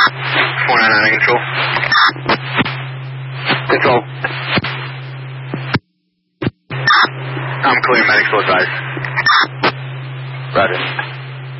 499 control. Control. I'm clear, medics, both sides. Roger.